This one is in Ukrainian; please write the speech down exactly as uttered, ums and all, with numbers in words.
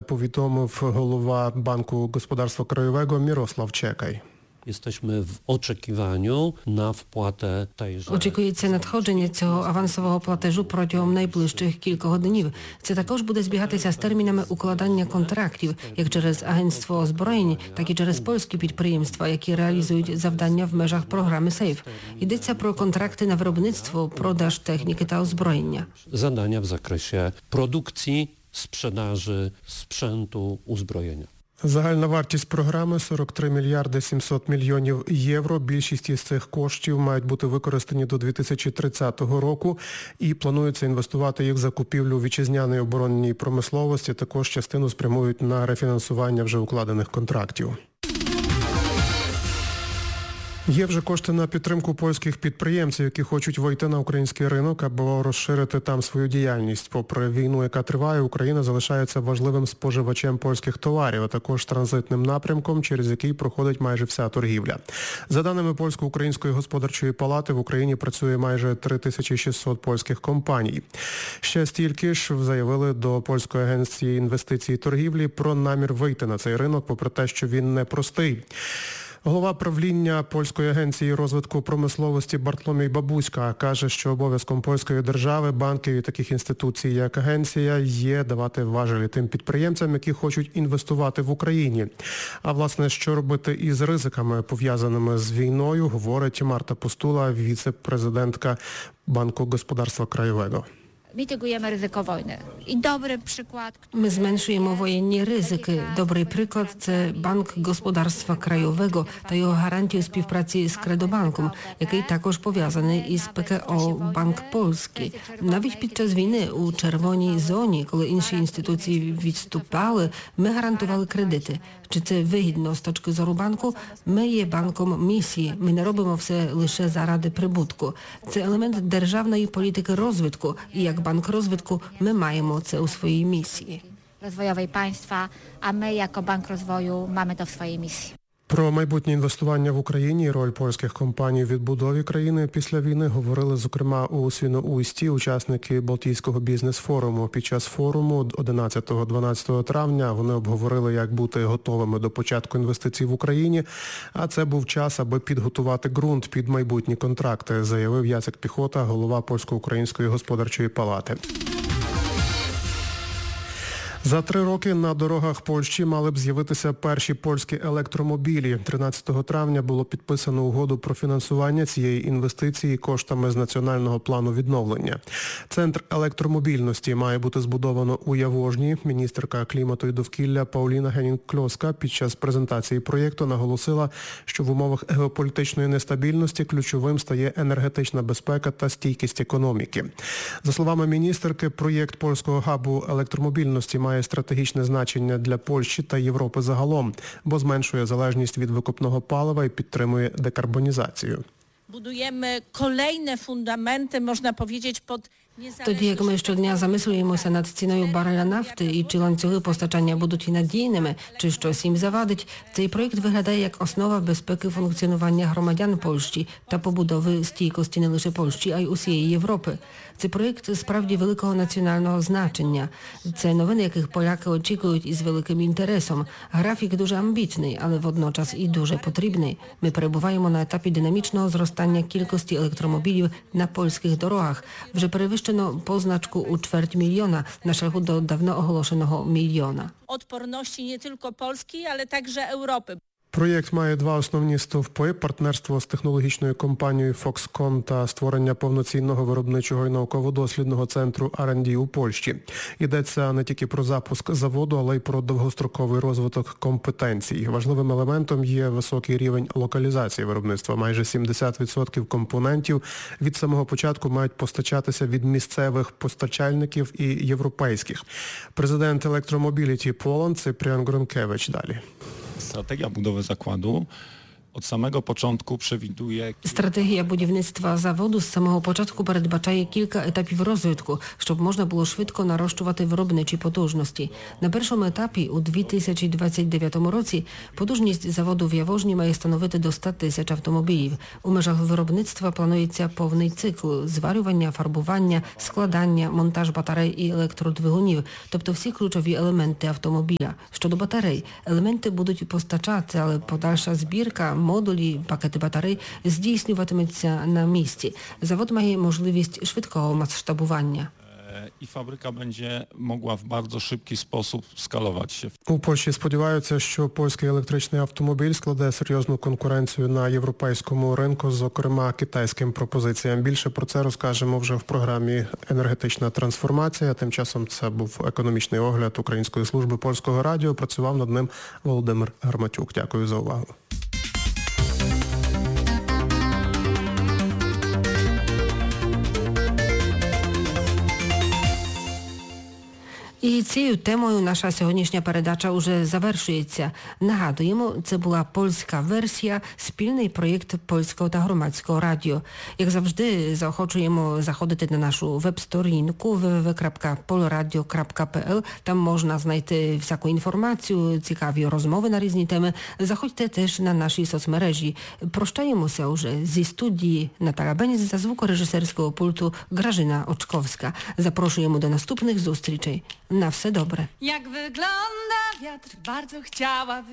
повідомив голова Банку господарstwa krajowego Mirosław Czekaj. Jesteśmy w oczekiwaniu na wpłatę tejże. Очікується надходження цього авансового платежу протягом найближчих кількох днів. Це також буде збігатися з термінами укладання контрактів, як через Агентство озброєнь, так і через польські підприємства, які реалізують завдання в межах програми сейф. Йдеться про контракти на виробництво, продаж техніки та озброєння. Zadania w zakresie produkcji, sprzedaży sprzętu, uzbrojenia. Загальна вартість програми – сорок три мільярди сімсот мільйонів євро. Більшість із цих коштів мають бути використані до дві тисячі тридцятого року і планується інвестувати їх в закупівлю вітчизняної оборонній промисловості. Також частину спрямують на рефінансування вже укладених контрактів. Є вже кошти на підтримку польських підприємців, які хочуть вийти на український ринок або розширити там свою діяльність. Попри війну, яка триває, Україна залишається важливим споживачем польських товарів, а також транзитним напрямком, через який проходить майже вся торгівля. За даними Польсько-Української господарчої палати, в Україні працює майже три тисячі шістсот польських компаній. Ще стільки ж заявили до Польської агенції інвестицій і торгівлі про намір вийти на цей ринок, попри те, що він непростий. Голова правління Польської агенції розвитку промисловості Бартломій Бабуська каже, що обов'язком польської держави, банків і таких інституцій, як агенція, є давати важелі тим підприємцям, які хочуть інвестувати в Україні. А власне, що робити із ризиками, пов'язаними з війною, говорить Марта Постула, віце-президентка Банку господарstwa krajowego. Мітигуємо ризико війни. І добрий приклад. Ми зменшуємо воєнні ризики. Добрий приклад – це Банк господарstwa krajowego та його гарантію співпраці з Кредобанком, який також пов'язаний із ПКО Банк Польський. Навіть під час війни у червоній зоні, коли інші інституції відступали, ми гарантували кредити. Чи це вигідно з точки зору банку? Ми є банком місії. Ми не робимо все лише заради прибутку. Це елемент державної політики розвитку. І як банк розвитку ми маємо це у своїй місії. Розвойової państwa, а ми, як банк розвою, маємо це в своїй місії. Про майбутнє інвестування в Україні і роль польських компаній у відбудові країни після війни говорили, зокрема, у Свіноусті учасники Балтійського бізнес-форуму. Під час форуму одинадцятого-дванадцятого травня вони обговорили, як бути готовими до початку інвестицій в Україні, а це був час, аби підготувати ґрунт під майбутні контракти, заявив Яцек Піхота, голова Польсько-Української господарчої палати. За три роки на дорогах Польщі мали б з'явитися перші польські електромобілі. тринадцятого травня було підписано угоду про фінансування цієї інвестиції коштами з Національного плану відновлення. Центр електромобільності має бути збудовано у Явожні. Міністерка клімату і довкілля Пауліна Генінг-Кльоска під час презентації проєкту наголосила, що в умовах геополітичної нестабільності ключовим стає енергетична безпека та стійкість економіки. За словами міністерки, проєкт польського хабу електромобільності має стратегічне значення для Польщі та Європи загалом, бо зменшує залежність від викопного палива і підтримує декарбонізацію. Будуємо kolejne fundamenty, можна powiedzieć, під Тоді, як ми щодня замислюємося над ціною бареля нафти і чи ланцюги постачання будуть і надійними, чи щось їм завадить, цей проєкт виглядає як основа безпеки функціонування громадян Польщі та побудови стійкості не лише Польщі, а й усієї Європи. Це проєкт справді великого національного значення. Це новини, яких поляки очікують із великим інтересом. Графік дуже амбітний, але водночас і дуже потрібний. Ми перебуваємо на етапі динамічного зростання кількості електромобілів на польських дорогах. Вже перевищено позначку у чверть мільйона на шляху до давно оголошеного мільйона. Odporności nie tylko Polski, ale także Europy. Проєкт має два основні стовпи – партнерство з технологічною компанією Foxconn та створення повноцінного виробничого і науково-дослідного центру ар енд ді у Польщі. Йдеться не тільки про запуск заводу, але й про довгостроковий розвиток компетенцій. Важливим елементом є високий рівень локалізації виробництва. Майже сімдесят відсотків компонентів від самого початку мають постачатися від місцевих постачальників і європейських. Президент Electromobility Poland Cyprian Gronkiewicz далі. Strategia budowy zakładu od samego początku przewiduje... Стратегія будівництва заводу з самого початку передбачає кілька етапів розвитку, щоб можна було швидко нарощувати виробничі потужності. На першому етапі у дві тисячі двадцять дев'ятому році потужність заводу в Яворжні має становити до ста тисяч автомобілів. У межах виробництва планується повний цикл – зварювання, фарбування, складання, монтаж батарей і електродвигунів, тобто всі ключові елементи автомобіля. Щодо батарей, елементи будуть постачатися, але подальша збірка, модулі, пакети батарей здійснюватиметься на місці. Завод має можливість швидкого масштабування. I fabryka będzie mogła w bardzo szybki sposób skalować się. У Польщі сподіваються, що польський електричний автомобіль складе серйозну конкуренцію на європейському ринку, зокрема китайським пропозиціям. Більше про це розкажемо вже в програмі «Енергетична трансформація». Тим часом це був економічний огляд Української служби польського радіо. Працював над ним Володимир Гарматюк. Дякую за увагу. І цією темою наша сьогоднішня передача уже завершується. Нагадуємо, це була польська версія, спільний проєкт Польського та Громадського радіо. Як завжди, заохочуємо заходити на нашу веб-сторінку w w w крапка polradio крапка p l. Там можна знайти всяку інформацію, цікаві розмови на різні теми. Заходьте теж на наші соцмережі. Прощаємося уже зі студії Наталя Беніс, за звукорежисерського пульту Grażyna Oczkowska. Запрошуємо до наступних зустрічей. Na wse dobre. Jak wygląda wiatr, bardzo chciała